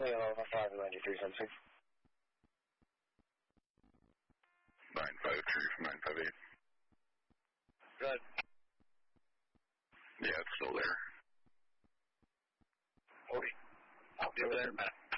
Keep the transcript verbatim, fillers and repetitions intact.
Hey, Alpha five ninety-three something. nine five two from nine five eight. Good. Yeah, it's still there. Okay. I'll be over there in a minute.